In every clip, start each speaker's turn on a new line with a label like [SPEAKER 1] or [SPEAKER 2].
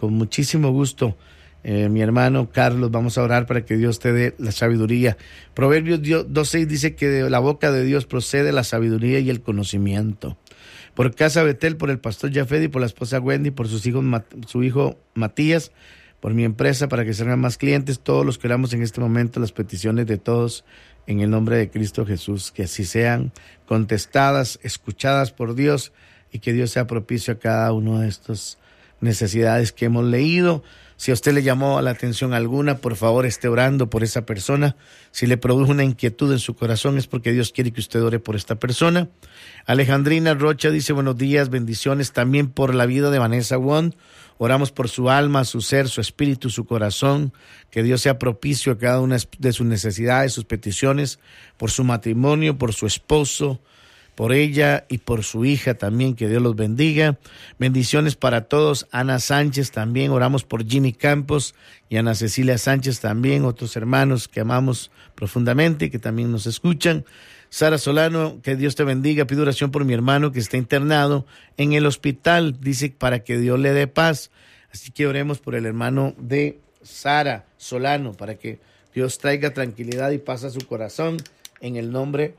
[SPEAKER 1] con muchísimo gusto. Mi hermano Carlos, vamos a orar para que Dios te dé la sabiduría. Proverbios 2:6 dice que de la boca de Dios procede la sabiduría y el conocimiento. Por casa Betel, por el pastor Jafet y por la esposa Wendy, por sus hijos, su hijo Matías, por mi empresa, para que salgan más clientes, todos los que oramos en este momento, las peticiones de todos, en el nombre de Cristo Jesús, que así sean contestadas, escuchadas por Dios, y que Dios sea propicio a cada una de estas necesidades que hemos leído. Si a usted le llamó la atención alguna, por favor esté orando por esa persona. Si le produjo una inquietud en su corazón, es porque Dios quiere que usted ore por esta persona. Alejandrina Rocha dice buenos días, bendiciones también por la vida de Vanessa Wong. Oramos por su alma, su ser, su espíritu, su corazón, que Dios sea propicio a cada una de sus necesidades, sus peticiones, por su matrimonio, por su esposo, por ella y por su hija también, que Dios los bendiga. Bendiciones para todos. Ana Sánchez también, oramos por Jimmy Campos y Ana Cecilia Sánchez también, otros hermanos que amamos profundamente y que también nos escuchan. Sara Solano, que Dios te bendiga. Pido oración por mi hermano que está internado en el hospital, dice, para que Dios le dé paz. Así que oremos por el hermano de Sara Solano, para que Dios traiga tranquilidad y paz a su corazón, en el nombre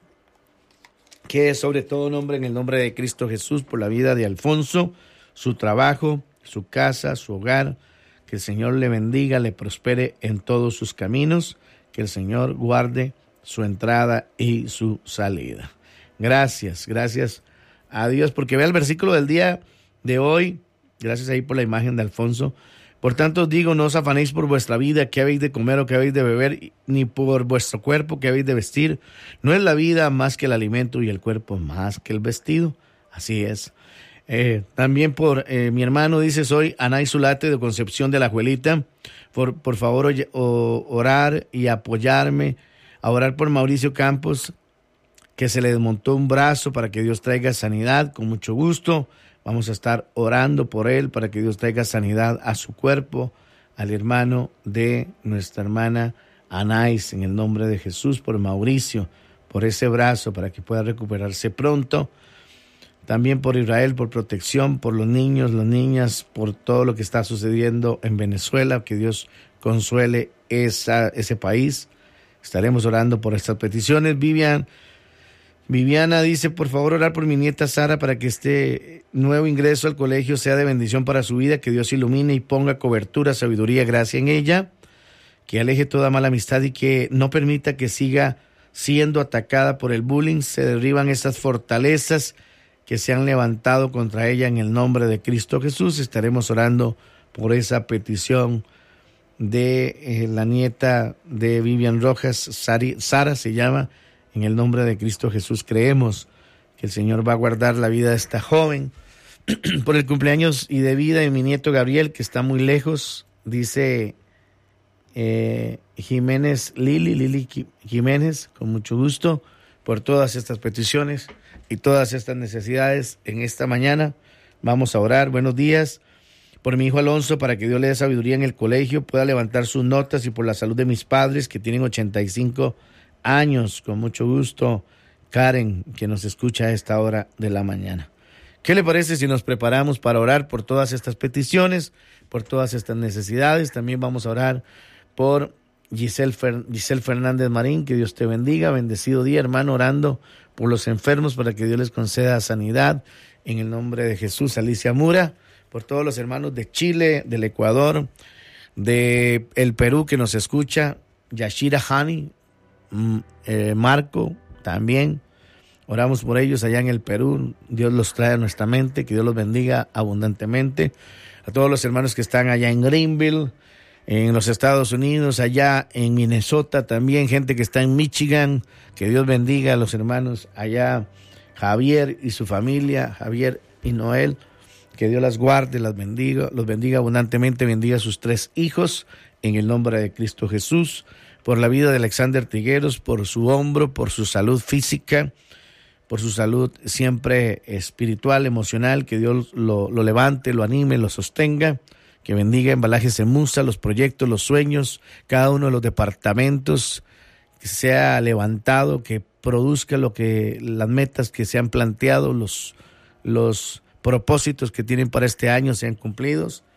[SPEAKER 1] que es sobre todo nombre, en el nombre de Cristo Jesús, por la vida de Alfonso, su trabajo, su casa, su hogar. Que el Señor le bendiga, le prospere en todos sus caminos, que el Señor guarde su entrada y su salida. Gracias a Dios, porque vea el versículo del día de hoy. Gracias ahí por la imagen de Alfonso. Por tanto os digo, no os afanéis por vuestra vida, qué habéis de comer o qué habéis de beber, ni por vuestro cuerpo, qué habéis de vestir. No es la vida más que el alimento y el cuerpo más que el vestido. Así es. También por mi hermano, dice, soy Anay Zulate de Concepción de la Juelita. Por favor, orar y apoyarme, a orar por Mauricio Campos, que se le desmontó un brazo, para que Dios traiga sanidad. Con mucho gusto vamos a estar orando por él, para que Dios traiga sanidad a su cuerpo, al hermano de nuestra hermana Anais, en el nombre de Jesús, por Mauricio, por ese brazo, para que pueda recuperarse pronto. También por Israel, por protección, por los niños, las niñas, por todo lo que está sucediendo en Venezuela, que Dios consuele ese país. Estaremos orando por estas peticiones. Viviana dice, por favor, orar por mi nieta Sara, para que este nuevo ingreso al colegio sea de bendición para su vida, que Dios ilumine y ponga cobertura, sabiduría, gracia en ella, que aleje toda mala amistad y que no permita que siga siendo atacada por el bullying. Se derriban esas fortalezas que se han levantado contra ella en el nombre de Cristo Jesús. Estaremos orando por esa petición de la nieta de Vivian Rojas, Sara se llama. En el nombre de Cristo Jesús creemos que el Señor va a guardar la vida de esta joven. Por el cumpleaños y de vida de mi nieto Gabriel, que está muy lejos, dice Jiménez, Lili Jiménez, con mucho gusto, por todas estas peticiones y todas estas necesidades en esta mañana. Vamos a orar. Buenos días. Por mi hijo Alonso, para que Dios le dé sabiduría en el colegio, pueda levantar sus notas, y por la salud de mis padres, que tienen 85 años. Con mucho gusto, Karen, que nos escucha a esta hora de la mañana. ¿Qué le parece si nos preparamos para orar por todas estas peticiones, por todas estas necesidades? También vamos a orar por Giselle Fernández Marín, que Dios te bendiga. Bendecido día, hermano, orando por los enfermos, para que Dios les conceda sanidad en el nombre de Jesús. Alicia Mura, por todos los hermanos de Chile, del Ecuador, de el Perú que nos escucha. Yashira Hani, Marco también, oramos por ellos allá en el Perú. Dios los trae a nuestra mente, que Dios los bendiga abundantemente. A todos los hermanos que están allá en Greenville, en los Estados Unidos, allá en Minnesota también, gente que está en Michigan, que Dios bendiga a los hermanos allá, Javier y su familia, Javier y Noel, que Dios las guarde, los bendiga abundantemente, bendiga a sus 3 hijos, en el nombre de Cristo Jesús. Por la vida de Alexander Trigueros, por su hombro, por su salud física, por su salud siempre espiritual, emocional, que Dios lo levante, lo anime, lo sostenga, que bendiga Embalajes Emusa, los proyectos, los sueños, cada uno de los departamentos, que sea levantado, que produzca las metas que se han planteado, los propósitos que tienen para este año sean cumplidos.